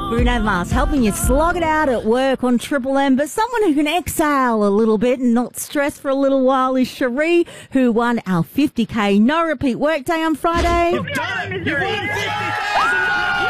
Bruno Mars helping you slog it out at work on Triple M, but someone who can exhale a little bit and not stress for a little while is Cherie, who won our 50k no repeat workday on Friday. You've done it! You won $50,000!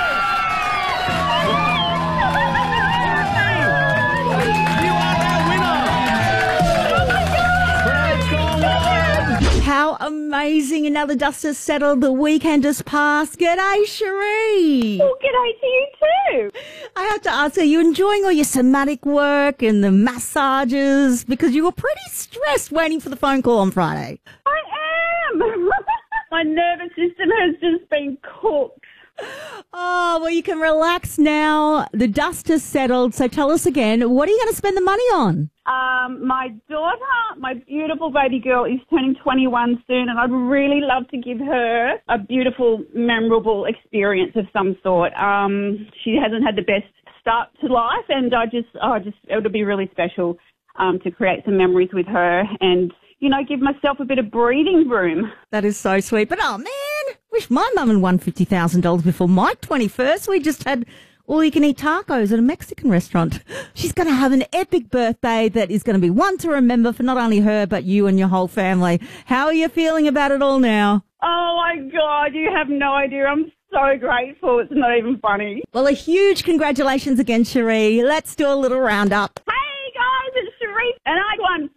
How amazing. Another dust has settled. The weekend has passed. G'day, Cherie. Well, g'day to you too. I have to ask, are you enjoying all your somatic work and the massages? Because you were pretty stressed waiting for the phone call on Friday. I am. My nervous system has just been cooked. Oh, well, you can relax now. The dust has settled. So tell us again, what are you going to spend the money on? My daughter, my beautiful baby girl, is turning 21 soon, and I'd really love to give her a beautiful, memorable experience of some sort. She hasn't had the best start to life, and it'll be really special to create some memories with her and, give myself a bit of breathing room. That is so sweet. But, oh, man, wish my mum had won $50,000 before my 21st. We just had all-you-can-eat tacos at a Mexican restaurant. She's going to have an epic birthday that is going to be one to remember for not only her, but you and your whole family. How are you feeling about it all now? Oh, my God, you have no idea. I'm so grateful. It's not even funny. Well, a huge congratulations again, Cherie. Let's do a little roundup. Hey, guys, it's Cherie, and I won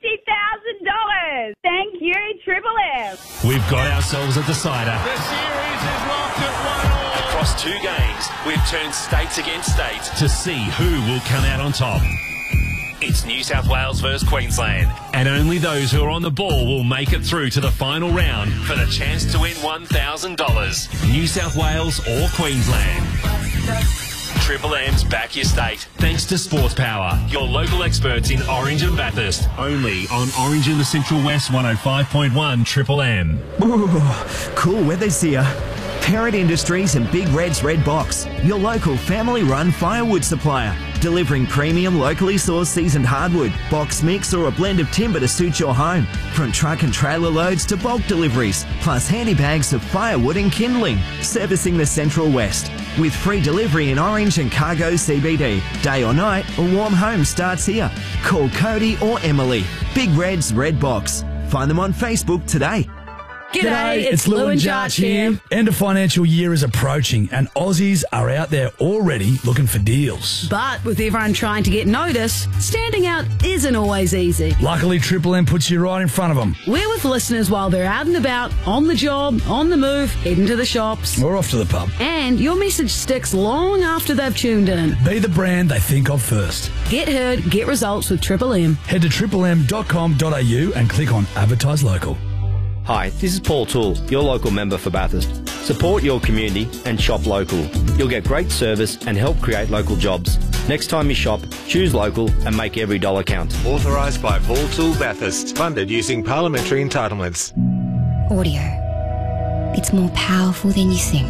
$50,000. Thank you, Triple M. We've got ourselves a decider. The series is locked at 1-1. Across 2 games, we've turned states against states to see who will come out on top. It's New South Wales versus Queensland, and only those who are on the ball will make it through to the final round for the chance to win $1,000. New South Wales or Queensland. Triple M's Back Your State, thanks to Sports Power, your local experts in Orange and Bathurst. Only on Orange in the Central West 105.1 Triple M. Ooh, cool weather's here. Parrot Industries and Big Red's Red Box, your local family-run firewood supplier, delivering premium locally sourced seasoned hardwood, box mix or a blend of timber to suit your home. From truck and trailer loads to bulk deliveries, plus handy bags of firewood and kindling, servicing the Central West. With free delivery in Orange and Cargo CBD. Day or night, a warm home starts here. Call Cody or Emily. Big Red's Red Box. Find them on Facebook today. G'day, it's Lou and Jarch here. End of financial year is approaching and Aussies are out there already looking for deals. But with everyone trying to get noticed, standing out isn't always easy. Luckily, Triple M puts you right in front of them. We're with listeners while they're out and about, on the job, on the move, heading to the shops. Or off to the pub. And your message sticks long after they've tuned in. Be the brand they think of first. Get heard, get results with Triple M. Head to triplem.com.au and click on Advertise Local. Hi, this is Paul Toole, your local member for Bathurst. Support your community and shop local. You'll get great service and help create local jobs. Next time you shop, choose local and make every dollar count. Authorised by Paul Toole Bathurst. Funded using parliamentary entitlements. Audio. It's more powerful than you think.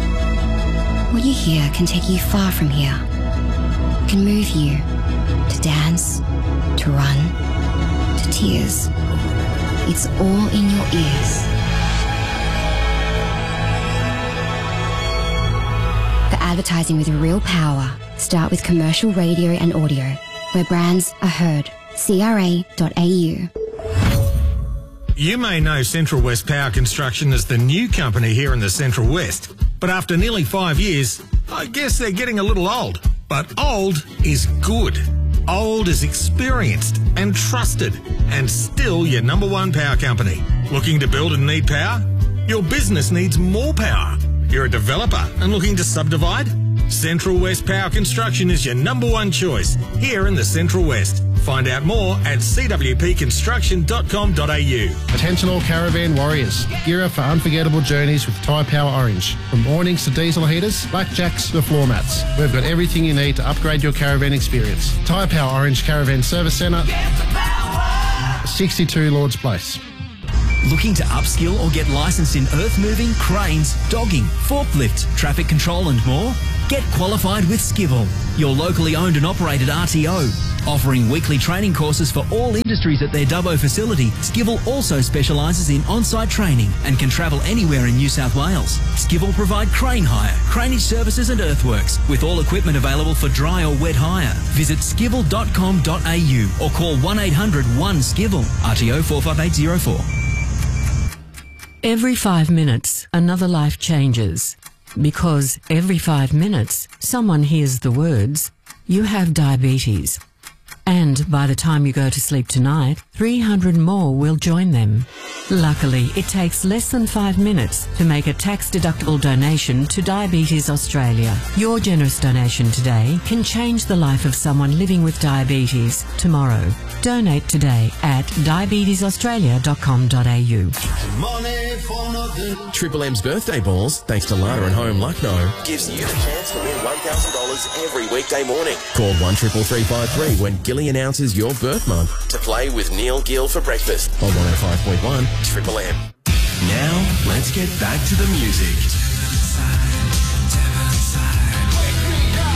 What you hear can take you far from here. Can move you to dance, to run, to tears. It's all in your ears. For advertising with real power, start with commercial radio and audio, where brands are heard. CRA.au. You may know Central West Power Construction as the new company here in the Central West, but after nearly 5 years, I guess they're getting a little old. But old is good. Old is experienced and trusted and still your number one power company. Looking to build and need power? Your business needs more power. You're a developer and looking to subdivide? Central West Power Construction is your number one choice here in the Central West. Find out more at cwpconstruction.com.au. Attention all caravan warriors. Gear up for unforgettable journeys with Tyre Power Orange. From awnings to diesel heaters, blackjacks to floor mats. We've got everything you need to upgrade your caravan experience. Tyre Power Orange Caravan Service Centre, 62 Lords Place. Looking to upskill or get licensed in earth moving, cranes, dogging, forklift, traffic control and more? Get qualified with Skivel, your locally owned and operated RTO. Offering weekly training courses for all industries at their Dubbo facility, Skivel also specialises in on-site training and can travel anywhere in New South Wales. Skivel provide crane hire, craneage services and earthworks, with all equipment available for dry or wet hire. Visit skivel.com.au or call 1-800-1-SKIVEL, RTO 45804. Every 5 minutes, another life changes. Because every 5 minutes, someone hears the words, "You have diabetes." And by the time you go to sleep tonight, 300 more will join them. Luckily, it takes less than 5 minutes to make a tax-deductible donation to Diabetes Australia. Your generous donation today can change the life of someone living with diabetes tomorrow. Donate today at diabetesaustralia.com.au. Triple M's birthday balls, thanks to Lana and Home Lucknow, gives you the chance to win $1,000 every weekday morning. Call 133353 when Gilly announces your birth month to play with Neil Gill for breakfast on 105.1 Triple M. Now, let's get back to the music.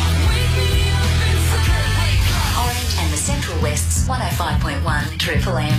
Orange and the Central West's 105.1 Triple M.